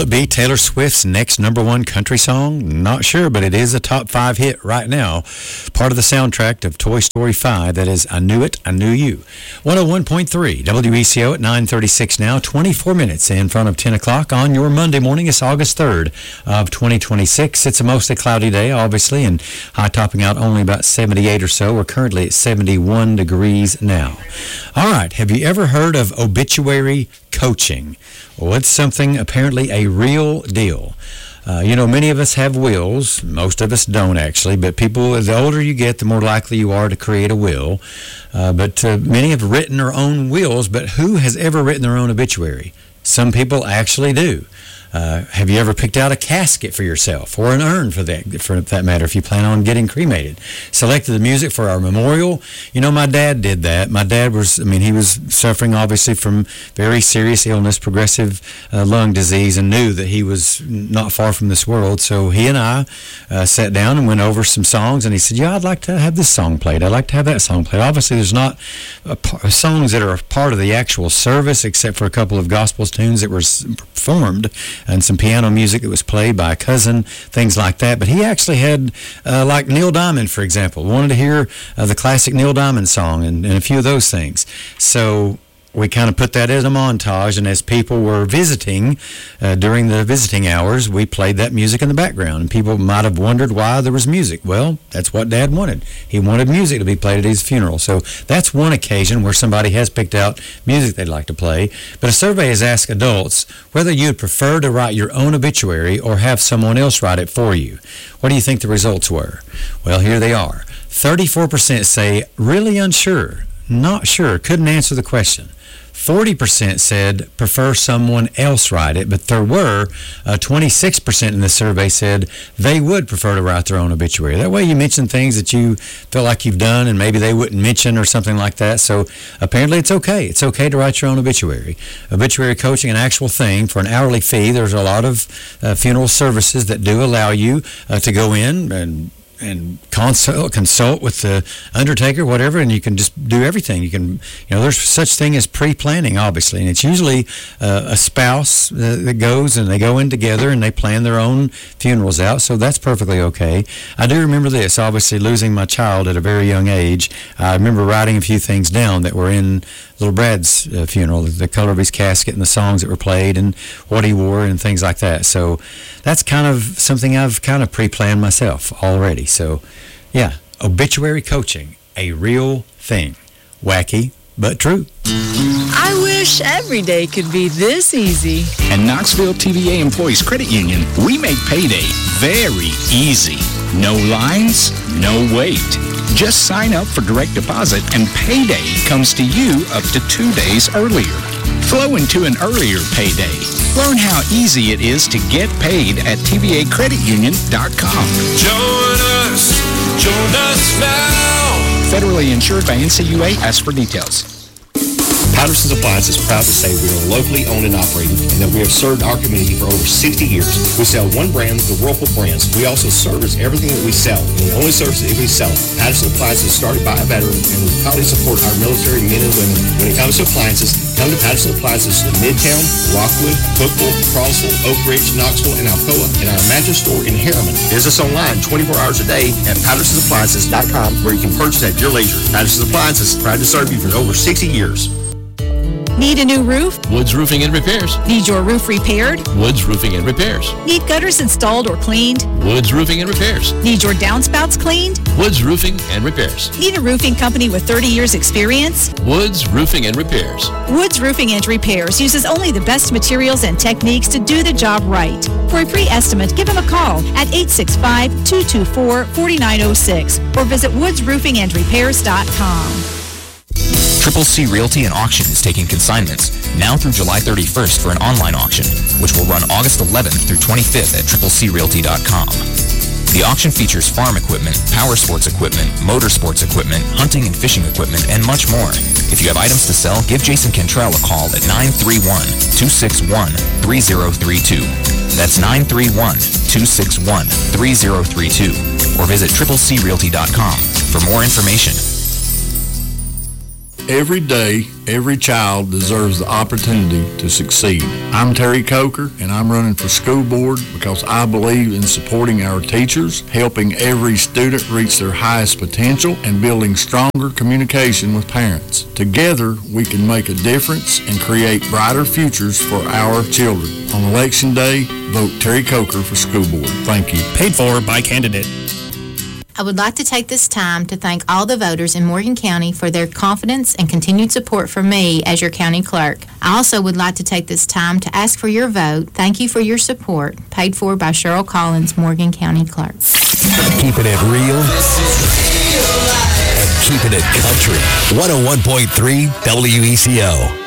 it be Taylor Swift's next number one country song? Not sure, but it is a top 5 hit right now. Part of the soundtrack of Toy Story 5, that is I Knew It, I Knew You. 101.3 WECO at 9:36 now, 24 minutes in front of 10 o'clock on your Monday morning. It's August 3rd of 2026. It's a mostly cloudy day, obviously, and high topping out only about 78 or so. We're currently at 71 degrees now. All right, have you ever heard of obituary coaching? Well, it's something apparently a real deal. Many of us have wills. Most of us don't, actually. But people, the older you get, the more likely you are to create a will. But many have written their own wills. But who has ever written their own obituary? Some people actually do. Have you ever picked out a casket for yourself, or an urn for that matter, if you plan on getting cremated? Selected the music for our memorial? My dad did that. My dad he was suffering obviously from very serious illness, progressive lung disease, and knew that he was not far from this world. So he and I sat down and went over some songs, and he said, I'd like to have this song played. I'd like to have that song played. Obviously, there's not songs that are a part of the actual service, except for a couple of gospel tunes that were performed, and some piano music that was played by a cousin, things like that. But he actually had, like Neil Diamond, for example, wanted to hear the classic Neil Diamond song and a few of those things. So we kind of put that as a montage, and as people were visiting, during the visiting hours, we played that music in the background, and people might have wondered why there was music. Well, that's what Dad wanted. He wanted music to be played at his funeral. So that's one occasion where somebody has picked out music they'd like to play. But a survey has asked adults whether you'd prefer to write your own obituary or have someone else write it for you. What do you think the results were? Well, here they are. 34% say really unsure, not sure, couldn't answer the question. 40% said prefer someone else write it, but there were 26% in the survey said they would prefer to write their own obituary. That way you mention things that you feel like you've done and maybe they wouldn't mention or something like that. So apparently it's okay. It's okay to write your own obituary. Obituary coaching, an actual thing for an hourly fee. There's a lot of funeral services that do allow you to go in and consult with the undertaker, whatever, and you can just do everything. You can, there's such thing as pre-planning, obviously, and it's usually a spouse that goes, and they go in together and they plan their own funerals out, so that's perfectly okay. I do remember this, obviously, losing my child at a very young age. I remember writing a few things down that were in little Brad's funeral, the color of his casket and the songs that were played and what he wore and things like that. So that's kind of something I've kind of pre-planned myself already. So, yeah, obituary coaching, a real thing. Wacky, but true. I wish every day could be this easy. At Knoxville TVA Employees Credit Union, we make payday very easy. No lines, no wait. Just sign up for direct deposit and payday comes to you up to 2 days earlier. Flow into an earlier payday. Learn how easy it is to get paid at tvacreditunion.com. Join us now. Federally insured by NCUA. Ask for details. Patterson's Appliance is proud to say we are locally owned and operated and that we have served our community for over 60 years. We sell one brand, the Whirlpool brands. We also service everything that we sell, and we only service it if we sell it. Patterson Appliances is started by a veteran, and we proudly support our military men and women. When it comes to appliances, come to Patterson Appliances in Midtown, Rockwood, Cookville, Crossville, Oak Ridge, Knoxville, and Alcoa, and our mattress store in Harriman. Visit us online 24 hours a day at PattersonAppliances.com, where you can purchase at your leisure. Patterson Appliances, proud to serve you for over 60 years. Need a new roof? Woods Roofing and Repairs. Need your roof repaired? Woods Roofing and Repairs. Need gutters installed or cleaned? Woods Roofing and Repairs. Need your downspouts cleaned? Woods Roofing and Repairs. Need a roofing company with 30 years experience? Woods Roofing and Repairs. Woods Roofing and Repairs uses only the best materials and techniques to do the job right. For a free estimate, give them a call at 865-224-4906 or visit woodsroofingandrepairs.com. Triple C Realty and Auction is taking consignments now through July 31st for an online auction, which will run August 11th through 25th at triplecrealty.com. The auction features farm equipment, power sports equipment, motorsports equipment, hunting and fishing equipment, and much more. If you have items to sell, give Jason Cantrell a call at 931-261-3032. That's 931-261-3032. Or visit triplecrealty.com for more information. Every day, Every child deserves the opportunity to succeed. I'm Terry Coker, and I'm running for school board because I believe in supporting our teachers, helping every student reach their highest potential, and building stronger communication with parents. Together, we can make a difference and create brighter futures for our children. On Election Day, vote Terry Coker for school board. Thank you. Paid for by candidate. I would like to take this time to thank all the voters in Morgan County for their confidence and continued support for me as your county clerk. I also would like to take this time to ask for your vote. Thank you for your support. Paid for by Cheryl Collins, Morgan County Clerk. Keeping it real and keeping it country. 101.3 WECO.